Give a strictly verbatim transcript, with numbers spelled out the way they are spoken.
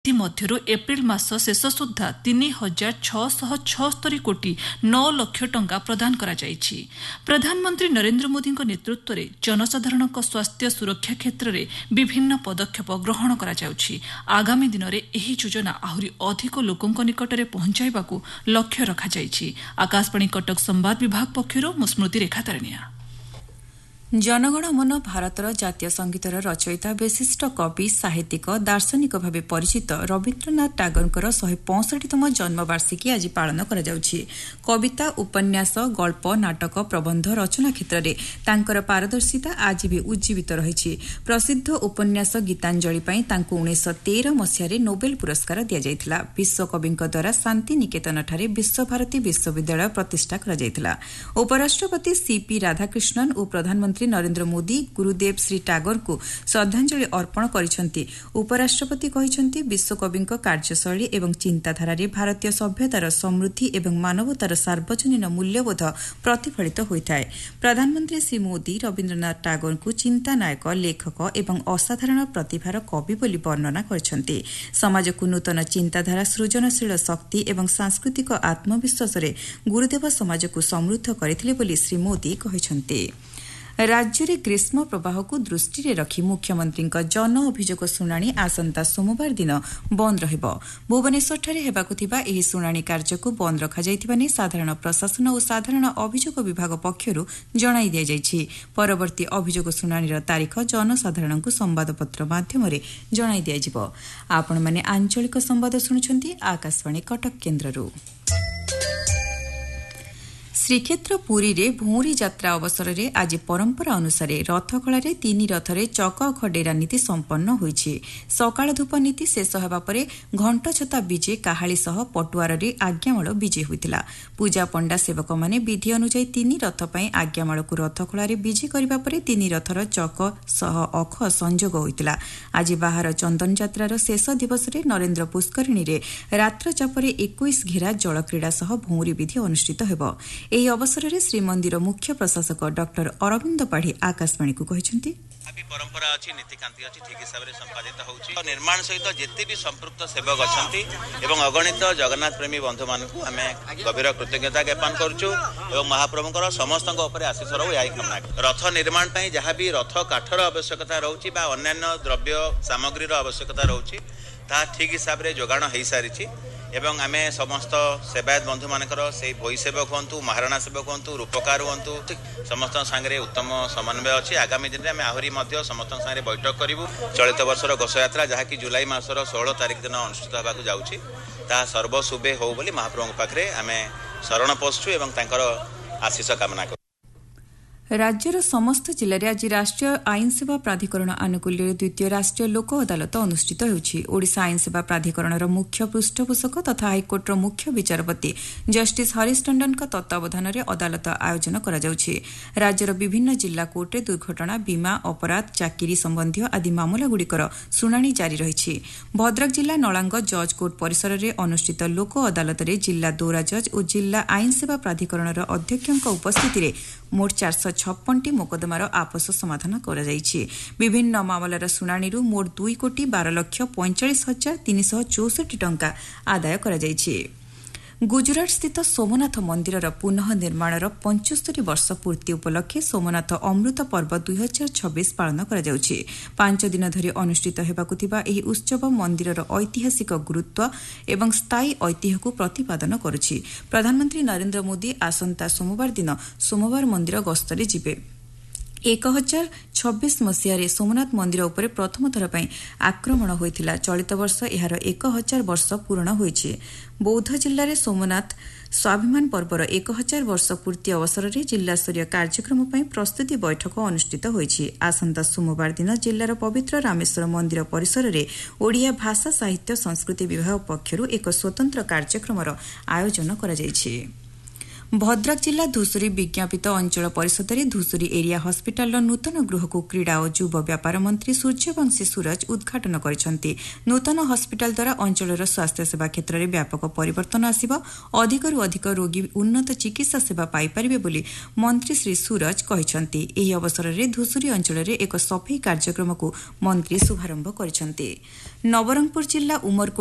ମଧ୍ୟରୁ ଏପ୍ରିଲ ମାସ ଶେଷ ସୁଦ୍ଧା ତିନି ହଜାର ଛଅଶହ ଛଅସ୍ତରୀ କୋଟି ନଅ ଲକ୍ଷ ଟଙ୍କା ପ୍ରଦାନ କରାଯାଇଛି। ପ୍ରଧାନମନ୍ତ୍ରୀ ନରେନ୍ଦ୍ର ମୋଦିଙ୍କ ନେତୃତ୍ୱରେ ଜନସାଧାରଣଙ୍କ ସ୍ୱାସ୍ଥ୍ୟ ସୁରକ୍ଷା କ୍ଷେତ୍ରରେ ବିଭିନ୍ନ ପଦକ୍ଷେପ ଗ୍ରହଣ କରାଯାଉଛି। ଆଗାମୀ ଦିନରେ ଏହି ଯୋଜନା ଆହୁରି ଅଧିକ ଲୋକଙ୍କ ନିକଟରେ ପହଞ୍ଚାଇବାକୁ ଲକ୍ଷ୍ୟ ରଖାଯାଇଛି। ଆକାଶବାଣୀ କଟକ ସମ୍ବାଦ ବିଭାଗ ପକ୍ଷରୁ ମୁଁ ସ୍ମୃତି ରେଖା ତାରିଣିଆ। ଜନଗଣ ମନ ଭାରତର ଜାତୀୟ ସଙ୍ଗୀତର ରଚୟିତା ବିଶିଷ୍ଟ କବି ସାହିତ୍ୟିକ ଦାର୍ଶନିକ ଭାବେ ପରିଚିତ ରବୀନ୍ଦ୍ରନାଥ ଟାଗୋରଙ୍କର ଶହେ ପଞ୍ଚଷଠିତମ ଜନ୍ମବାର୍ଷିକୀ ଆଜି ପାଳନ କରାଯାଉଛି। କବିତା, ଉପନ୍ୟାସ, ଗଳ୍ପ, ନାଟକ, ପ୍ରବନ୍ଧ ରଚନା କ୍ଷେତ୍ରରେ ତାଙ୍କର ପାରଦର୍ଶିତା ଆଜି ବି ଉଜ୍ଜୀବିତ ରହିଛି। ପ୍ରସିଦ୍ଧ ଉପନ୍ୟାସ ଗୀତାଞ୍ଜଳି ପାଇଁ ତାଙ୍କୁ ଉଣେଇଶହ ତେର ମସିହାରେ ନୋବେଲ ପୁରସ୍କାର ଦିଆଯାଇଥିଲା। ବିଶ୍ୱକବିଙ୍କ ଦ୍ୱାରା ଶାନ୍ତି ନିକେତନଠାରେ ବିଶ୍ୱଭାରତୀ ବିଶ୍ୱବିଦ୍ୟାଳୟ ପ୍ରତିଷ୍ଠା କରାଯାଇଥିଲା। ଉପରାଷ୍ଟ୍ରପତି ସିପି ରାଧାକ୍ରିଷ୍ଣନ ଓ ପ୍ରଧାନମନ୍ତ୍ରୀ ନରେନ୍ଦ୍ର ମୋଦି ଗୁରୁଦେବ ଶ୍ରୀ ଟାଗୋରଙ୍କୁ ଶ୍ରଦ୍ଧାଞ୍ଜଳି ଅର୍ପଣ କରିଛନ୍ତି। ଉପରାଷ୍ଟ୍ରପତି କହିଛନ୍ତି, ବିଶ୍ୱକବିଙ୍କ କାର୍ଯ୍ୟଶୈଳୀ ଏବଂ ଚିନ୍ତାଧାରାରେ ଭାରତୀୟ ସଭ୍ୟତାର ସମୃଦ୍ଧି ଏବଂ ମାନବତାର ସାର୍ବଜନୀନ ମୂଲ୍ୟବୋଧ ପ୍ରତିଫଳିତ ହୋଇଥାଏ। ପ୍ରଧାନମନ୍ତ୍ରୀ ଶ୍ରୀ ମୋଦି ରବୀନ୍ଦ୍ରନାଥ ଟାଗୋରଙ୍କୁ ଚିନ୍ତାନାୟକ, ଲେଖକ ଏବଂ ଅସାଧାରଣ ପ୍ରତିଭାର କବି ବୋଲି ବର୍ଣ୍ଣନା କରିଛନ୍ତି। ସମାଜକୁ ନୂତନ ଚିନ୍ତାଧାରା, ସୃଜନଶୀଳ ଶକ୍ତି ଏବଂ ସାଂସ୍କୃତିକ ଆତ୍ମବିଶ୍ୱାସରେ ଗୁରୁଦେବ ସମାଜକୁ ସମୃଦ୍ଧ କରିଥିଲେ ବୋଲି ଶ୍ରୀ ମୋଦି କହିଛନ୍ତି। ରାଜ୍ୟରେ ଗ୍ରୀଷ୍ମ ପ୍ରବାହକୁ ଦୃଷ୍ଟିରେ ରଖି ମୁଖ୍ୟମନ୍ତ୍ରୀଙ୍କ ଜନ ଅଭିଯୋଗ ଶୁଣାଣି ଆସନ୍ତା ସୋମବାର ଦିନ ବନ୍ଦ ରହିବ। ଭୁବନେଶ୍ୱରଠାରେ ହେବାକୁ ଥିବା ଏହି ଶୁଣାଣି କାର୍ଯ୍ୟକୁ ବନ୍ଦ ରଖାଯାଇଥିବା ନେଇ ସାଧାରଣ ପ୍ରଶାସନ ଓ ସାଧାରଣ ଅଭିଯୋଗ ବିଭାଗ ପକ୍ଷରୁ ଜଣାଇ ଦିଆଯାଇଛି। ପରବର୍ତ୍ତୀ ଅଭିଯୋଗ ଶୁଣାଣିର ତାରିଖ ଜନସାଧାରଣଙ୍କୁ ସମ୍ବାଦପତ୍ର ମାଧ୍ୟମରେ ଜଣାଇ ଦିଆଯିବ। ଆପଣମାନେ ଆଞ୍ଚଳିକ ସମ୍ବାଦ ଶୁଣୁଛନ୍ତି ଆକାଶବାଣୀ କଟକ କେନ୍ଦ୍ରରୁ। ଶ୍ରୀକ୍ଷେତ୍ର ପୁରୀରେ ଭଉଁରୀ ଯାତ୍ରା ଅବସରରେ ଆଜି ପରମ୍ପରା ଅନୁସାରେ ରଥଖଳାରେ ତିନି ରଥରେ ଚକ ଅଖ ଡେରା ନୀତି ସମ୍ପନ୍ନ ହୋଇଛି। ସକାଳ ଧୂପ ନୀତି ଶେଷ ହେବା ପରେ ଘଣ୍ଟଛତା ବିଜେ, କାହାଳି ସହ ପଟୁଆରରେ ଆଜ୍ଞାମାଳ ବିଜେ ହୋଇଥିଲା। ପୂଜା ପଣ୍ଡା ସେବକମାନେ ବିଧି ଅନୁଯାୟୀ ତିନି ରଥ ପାଇଁ ଆଜ୍ଞାମାଳକୁ ରଥଖଳାରେ ବିଜେ କରିବା ପରେ ତିନି ରଥର ଚକ ସହ ଅଖ ସଂଯୋଗ ହୋଇଥିଲା। ଆଜି ବାହାର ଚନ୍ଦନ ଯାତ୍ରାର ଶେଷ ଦିବସରେ ନରେନ୍ଦ୍ର ପୁଷ୍କରିଣୀରେ ରାତ୍ରଚାପରେ ଏକୋଇଶ ଘେରା ଜଳକ୍ରୀଡ଼ା ସହ ଭଉଁରୀ ବିଧି ଅନୁଷ୍ଠିତ ହେବ। ଏହି ଅବସରରେ ଶ୍ରୀମନ୍ଦିର ମୁଖ୍ୟ ପ୍ରଶାସକ ଡକ୍ଟର ଅରବିନ୍ଦ ପାଢ଼ୀ ଆକାଶବାଣୀକୁ କହିଛନ୍ତି, ପରମ୍ପରା ଅଛି, ନୀତିକାନ୍ତି ଅଛି, ଠିକ୍ ହିସାବରେ ସମ୍ପାଦିତ ହେଉଛି। ନିର୍ମାଣ ସହିତ ଯେତେ ବି ସମ୍ପୃକ୍ତ ସେବକ ଅଛନ୍ତି ଏବଂ ଅଗଣିତ ଜଗନ୍ନାଥ ପ୍ରେମୀ ବନ୍ଧୁମାନଙ୍କୁ ଆମେ ଗଭୀର କୃତଜ୍ଞତା ଜ୍ଞାପନ କରୁଛୁ ଏବଂ ମହାପ୍ରଭୁଙ୍କର ସମସ୍ତଙ୍କ ଉପରେ ଆଶୀଷ ରହୁ ଏହା କାମନା କରୁ। ରଥ ନିର୍ମାଣ ପାଇଁ ଯାହା ବି ରଥ କାଠର ଆବଶ୍ୟକତା ରହୁଛି ବା ଅନ୍ୟାନ୍ୟ ଦ୍ରବ୍ୟ ସାମଗ୍ରୀର ଆବଶ୍ୟକତା ରହୁଛି ତାହା ଠିକ୍ ହିସାବରେ ଯୋଗାଣ ହୋଇସାରିଛି ଏବଂ ଆମେ ସମସ୍ତ ସେବାୟତ ବନ୍ଧୁମାନଙ୍କର ସେଇ ଭୋଇ ସେବକ ହୁଅନ୍ତୁ, ମହାରଣା ସେବକ ହୁଅନ୍ତୁ, ରୂପକାର ହୁଅନ୍ତୁ, ସମସ୍ତଙ୍କ ସାଙ୍ଗରେ ଉତ୍ତମ ସମନ୍ୱୟ ଅଛି। ଆଗାମୀ ଦିନରେ ଆମେ ଆହୁରି ମଧ୍ୟ ସମସ୍ତଙ୍କ ସାଙ୍ଗରେ ବୈଠକ କରିବୁ। ଚଳିତ ବର୍ଷର ଘୋଷଯାତ୍ରା ଯାହାକି ଜୁଲାଇ ମାସର ଷୋହଳ ତାରିଖ ଦିନ ଅନୁଷ୍ଠିତ ହେବାକୁ ଯାଉଛି ତାହା ସର୍ବଶୁଭେ ହେଉ ବୋଲି ମହାପ୍ରଭୁଙ୍କ ପାଖରେ ଆମେ ଶରଣ ପଶୁଛୁ ଏବଂ ତାଙ୍କର ଆଶୀଷ କାମନା କରୁ। ରାଜ୍ୟର ସମସ୍ତ ଜିଲ୍ଲାରେ ଆଜି ରାଷ୍ଟ୍ରୀୟ ଆଇନସେବା ପ୍ରାଧିକରଣ ଆନୁକୂଲ୍ୟରେ ଦ୍ୱିତୀୟ ରାଷ୍ଟ୍ରୀୟ ଲୋକ ଅଦାଲତ ଅନୁଷ୍ଠିତ ହେଉଛି। ଓଡ଼ିଶା ଆଇନସେବା ପ୍ରାଧିକରଣର ମୁଖ୍ୟ ପୃଷ୍ଠପୋଷକ ତଥା ହାଇକୋର୍ଟର ମୁଖ୍ୟ ବିଚାରପତି ଜଷ୍ଟିସ୍ ହରିଶ ଟଣ୍ଡନଙ୍କ ତତ୍ତ୍ୱାବଧାନରେ ଅଦାଲତ ଆୟୋଜନ କରାଯାଉଛି। ରାଜ୍ୟର ବିଭିନ୍ନ ଜିଲ୍ଲା କୋର୍ଟରେ ଦୁର୍ଘଟଣା, ବୀମା, ଅପରାଧ, ଚାକିରି ସମ୍ବନ୍ଧୀୟ ଆଦି ମାମଲାଗୁଡ଼ିକର ଶୁଣାଣି ଜାରି ରହିଛି। ଭଦ୍ରକ ଜିଲ୍ଲା ନଳାଙ୍ଗ ଜଜ୍ କୋର୍ଟ ପରିସରରେ ଅନୁଷ୍ଠିତ ଲୋକ ଅଦାଲତରେ ଜିଲ୍ଲା ଦୌରା ଜଜ୍ ଓ ଜିଲ୍ଲା ଆଇନସେବା ପ୍ରାଧିକରଣର ଅଧ୍ୟକ୍ଷଙ୍କ ଉପସ୍ଥିତିରେ ମୋଟ ଚାରିଶହ ଛପନଟି ମୋକଦ୍ଦମାର ଆପୋଷ ସମାଧାନ କରାଯାଇଛି। ବିଭିନ୍ନ ମାମଲାର ଶୁଣାଣିରୁ ମୋଟ ଦୁଇ କୋଟି ବାର ଲକ୍ଷ ପଇଁଚାଳିଶ ହଜାର ତିନିଶହ ଚଉଷଠି ଟଙ୍କା ଆଦାୟ କରାଯାଇଛି। ଗୁଜରାଟସ୍ଥିତ ସୋମନାଥ ମନ୍ଦିରର ପୁନଃ ନିର୍ମାଣର ପଞ୍ଚସ୍ତରୀ ବର୍ଷ ପୂର୍ତ୍ତି ଉପଲକ୍ଷେ ସୋମନାଥ ଅମୃତ ପର୍ବ ଦୁଇ ହଜାର ଛବିଶ ପାଳନ କରାଯାଉଛି। ପାଞ୍ଚ ଦିନ ଧରି ଅନୁଷ୍ଠିତ ହେବାକୁ ଥିବା ଏହି ଉତ୍ସବ ମନ୍ଦିରର ଐତିହାସିକ ଗୁରୁତ୍ୱ ଏବଂ ସ୍ଥାୟୀ ଐତିହ୍ୟକୁ ପ୍ରତିପାଦନ କରୁଛି। ପ୍ରଧାନମନ୍ତ୍ରୀ ନରେନ୍ଦ୍ର ମୋଦି ଆସନ୍ତା ସୋମବାର ଦିନ ସୋମବାର ମନ୍ଦିର ଗସ୍ତରେ ଯିବେ। ଏକ ହଜାର ଛବିଶ ମସିହାରେ ସୋମନାଥ ମନ୍ଦିର ଉପରେ ପ୍ରଥମ ଥର ପାଇଁ ଆକ୍ରମଣ ହୋଇଥିଲା। ଚଳିତ ବର୍ଷ ଏହାର ଏକ ହଜାର ବର୍ଷ ପୂରଣ ହୋଇଛି। ବୌଦ୍ଧ ଜିଲ୍ଲାରେ ସୋମନାଥ ସ୍ୱାଭିମାନ ପର୍ବର ଏକ ହଜାର ବର୍ଷ ପୂର୍ତ୍ତି ଅବସରରେ ଜିଲ୍ଲାସ୍ତରୀୟ କାର୍ଯ୍ୟକ୍ରମ ପାଇଁ ପ୍ରସ୍ତୁତି ବୈଠକ ଅନୁଷ୍ଠିତ ହୋଇଛି। ଆସନ୍ତା ସୋମବାର ଦିନ ଜିଲ୍ଲାର ପବିତ୍ର ରାମେଶ୍ୱର ମନ୍ଦିର ପରିସରରେ ଓଡ଼ିଆ ଭାଷା, ସାହିତ୍ୟ, ସଂସ୍କୃତି ବିଭାଗ ପକ୍ଷରୁ ଏକ ସ୍ୱତନ୍ତ୍ର କାର୍ଯ୍ୟକ୍ରମର ଆୟୋଜନ କରାଯାଇଛି। ଭଦ୍ରକ ଜିଲ୍ଲା ଧୂସୁରୀ ବିଜ୍ଞାପିତ ଅଞ୍ଚଳ ପରିଷଦରେ ଧୂସୁରୀ ଏରିଆ ହସ୍ପିଟାଲର ନୂତନ ଗୃହକୁ କ୍ରୀଡ଼ା ଓ ଯୁବ ବ୍ୟାପାର ମନ୍ତ୍ରୀ ସୂର୍ଯ୍ୟବଂଶୀ ସୁରଜ ଉଦ୍ଘାଟନ କରିଛନ୍ତି। ନୂତନ ହସ୍ପିଟାଲ ଦ୍ୱାରା ଅଞ୍ଚଳର ସ୍ୱାସ୍ଥ୍ୟସେବା କ୍ଷେତ୍ରରେ ବ୍ୟାପକ ପରିବର୍ତ୍ତନ ଆସିବ, ଅଧିକରୁ ଅଧିକ ରୋଗୀ ଉନ୍ନତ ଚିକିତ୍ସା ସେବା ପାଇପାରିବେ ବୋଲି ମନ୍ତ୍ରୀ ଶ୍ରୀ ସୁରଜ କହିଛନ୍ତି। ଏହି ଅବସରରେ ଧୂସୁରୀ ଅଞ୍ଚଳରେ ଏକ ସଫେଇ କାର୍ଯ୍ୟକ୍ରମକୁ ମନ୍ତ୍ରୀ ଶୁଭାରମ୍ଭ କରିଛନ୍ତି। ନବରଙ୍ଗପୁର ଜିଲ୍ଲା ଉମରକୋଟ